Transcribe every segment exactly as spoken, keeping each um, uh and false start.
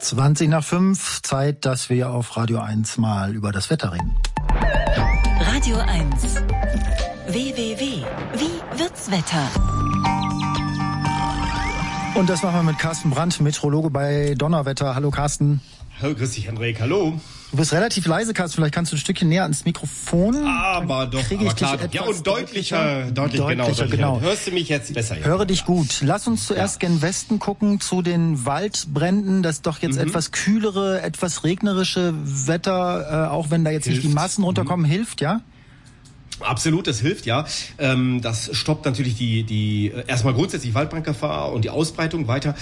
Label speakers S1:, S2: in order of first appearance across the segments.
S1: zwanzig nach fünf, Zeit, dass wir auf Radio eins mal über das Wetter reden.
S2: Radio eins. W W W. Wie wird's Wetter?
S1: Und das machen wir mit Carsten Brandt, Meteorologe bei Donnerwetter. Hallo Carsten.
S3: Hallo, grüß dich, Hendrik. Hallo.
S1: Du bist relativ leise, Carsten. Vielleicht kannst du ein Stückchen näher ans Mikrofon.
S3: Aber doch,
S1: Kriege
S3: aber
S1: ich
S3: klar.
S1: dich
S3: Ja, und deutlicher, deutlich,
S1: deutlicher,
S3: genau, deutlicher.
S1: genau.
S3: Hörst du mich jetzt besser? Ja.
S1: Höre dich gut. Lass uns zuerst ja. gen Westen gucken zu den Waldbränden. Das doch jetzt mhm. etwas kühlere, etwas regnerische Wetter, äh, auch wenn da jetzt hilft. Nicht die Massen runterkommen, mhm. hilft, ja?
S3: Absolut, das hilft, ja. Ähm, das stoppt natürlich die, die erstmal grundsätzlich Waldbrandgefahr und die Ausbreitung weiter.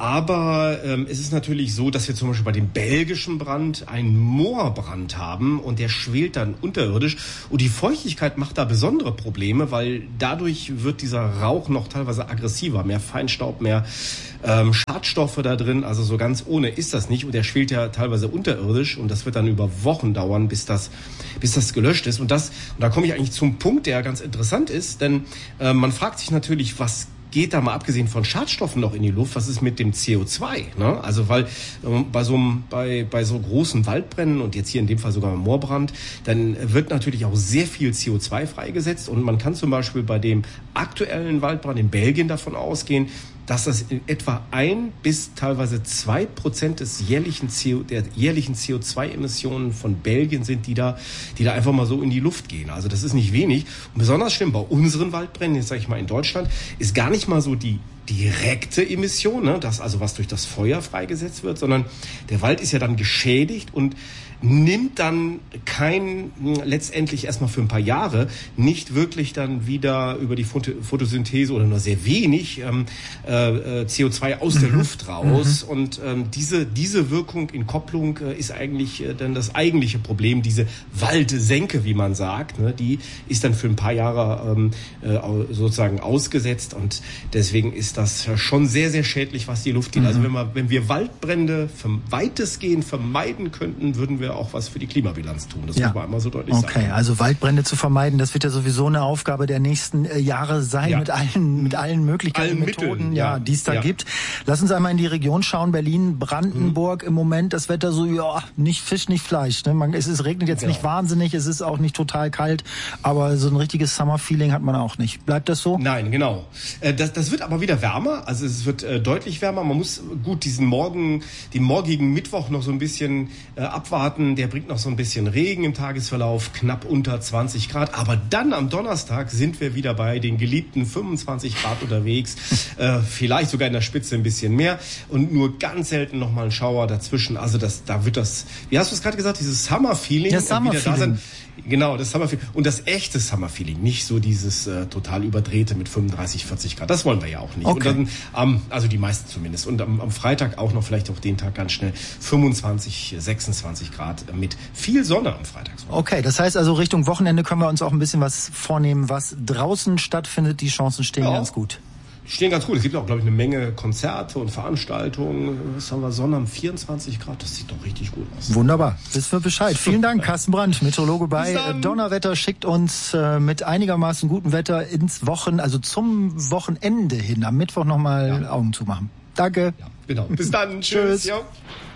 S3: Aber ähm, es ist natürlich so, dass wir zum Beispiel bei dem belgischen Brand einen Moorbrand haben und der schwelt dann unterirdisch. Und die Feuchtigkeit macht da besondere Probleme, weil dadurch wird dieser Rauch noch teilweise aggressiver. Mehr Feinstaub, mehr ähm, Schadstoffe da drin. Also so ganz ohne ist das nicht. Und der schwelt ja teilweise unterirdisch und das wird dann über Wochen dauern, bis das, bis das gelöscht ist. Und das, und da komme ich eigentlich zum Punkt, der ganz interessant ist, denn äh, man fragt sich natürlich, was geht da mal abgesehen von Schadstoffen noch in die Luft, was ist mit dem C O zwei? Ne? Also weil äh, bei so einem, bei, bei so großen Waldbränden und jetzt hier in dem Fall sogar Moorbrand, dann wird natürlich auch sehr viel C O zwei freigesetzt und man kann zum Beispiel bei dem aktuellen Waldbrand in Belgien davon ausgehen, dass das in etwa ein bis teilweise zwei Prozent des jährlichen C O, der jährlichen C O zwei Emissionen von Belgien sind, die da, die da einfach mal so in die Luft gehen. Also das ist nicht wenig. Und besonders schlimm bei unseren Waldbränden, jetzt sage ich mal in Deutschland, ist gar nicht mal so die direkte Emission, ne, das also was durch das Feuer freigesetzt wird, sondern der Wald ist ja dann geschädigt und nimmt dann kein, letztendlich erstmal für ein paar Jahre, nicht wirklich dann wieder über die Photosynthese oder nur sehr wenig ähm, äh, C O zwei aus der Luft raus. Mhm. Und ähm, diese, diese Wirkung in Kopplung äh, ist eigentlich äh, dann das eigentliche Problem. Diese Waldsenke, wie man sagt, ne, die ist dann für ein paar Jahre ähm, äh, sozusagen ausgesetzt und deswegen ist das schon sehr, sehr schädlich, was die Luft geht. Mhm. Also wenn wir, wenn wir Waldbrände weitestgehend vermeiden könnten, würden wir auch was für die Klimabilanz tun. Das ja. muss man einmal so deutlich
S1: okay,
S3: sagen.
S1: Okay, also Waldbrände zu vermeiden, das wird ja sowieso eine Aufgabe der nächsten äh, Jahre sein, ja. mit allen mit allen Möglichkeiten, allen Methoden, Mitteln, ja, ja, die es da ja. gibt. Lass uns einmal in die Region schauen, Berlin, Brandenburg, mhm. im Moment das Wetter so, ja, nicht Fisch, nicht Fleisch. Ne? Man, es, es regnet jetzt genau. nicht wahnsinnig, es ist auch nicht total kalt, aber so ein richtiges Summer-Feeling hat man auch nicht. Bleibt das so?
S3: Nein, genau. Äh, das, das wird aber wieder wärmer, also es wird äh, deutlich wärmer. Man muss gut diesen Morgen, den morgigen Mittwoch noch so ein bisschen äh, abwarten. Der bringt noch so ein bisschen Regen im Tagesverlauf, knapp unter zwanzig Grad. Aber dann am Donnerstag sind wir wieder bei den geliebten fünfundzwanzig Grad unterwegs. Äh, vielleicht sogar in der Spitze ein bisschen mehr. Und nur ganz selten nochmal ein Schauer dazwischen. Also das, da wird das, wie hast du es gerade gesagt, dieses Summer-Feeling.
S1: Das Summer-Feeling.
S3: Genau, das Summer-Feeling. Und das echte Summer-Feeling. Nicht so dieses äh, total überdrehte mit fünfunddreißig, vierzig Grad. Das wollen wir ja auch nicht.
S1: Okay.
S3: Und dann, ähm, also die meisten zumindest. Und am, am Freitag auch noch, vielleicht auch den Tag ganz schnell, fünfundzwanzig, sechsundzwanzig Grad mit viel Sonne am Freitag.
S1: Okay, das heißt also Richtung Wochenende können wir uns auch ein bisschen was vornehmen, was draußen stattfindet. Die Chancen stehen ja. ganz gut.
S3: Stehen ganz gut. Es gibt auch, glaube ich, eine Menge Konzerte und Veranstaltungen. Was haben wir? Sonne am vierundzwanzig Grad. Das sieht doch richtig gut aus.
S1: Wunderbar. Wissen wir Bescheid. Vielen Dank, Carsten Brandt, Meteorologe bei Donnerwetter, schickt uns äh, mit einigermaßen gutem Wetter ins Wochen, also zum Wochenende hin. Am Mittwoch nochmal ja. Augen zumachen. Danke.
S3: Ja, genau. Bis dann. Tschüss.
S1: Tschüss.